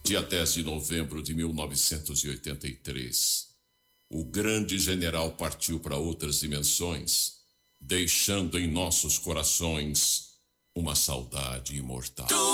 Dia 10 de novembro de 1983, o grande general partiu para outras dimensões, deixando em nossos corações uma saudade imortal.